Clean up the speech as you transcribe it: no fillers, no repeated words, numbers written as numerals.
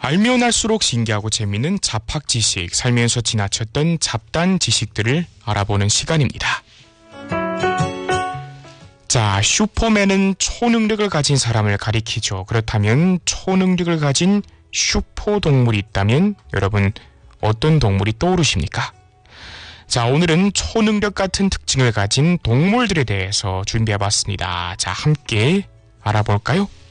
알면 알수록 신기하고 재미있는 잡학 지식, 살면서 지나쳤던 잡단 지식들을 알아보는 시간입니다. 자, 슈퍼맨은 초능력을 가진 사람을 가리키죠. 그렇다면 초능력을 가진 슈퍼동물이 있다면 여러분 어떤 동물이 떠오르십니까? 자, 오늘은 초능력 같은 특징을 가진 동물들에 대해서 준비해봤습니다. 자, 함께 알아볼까요?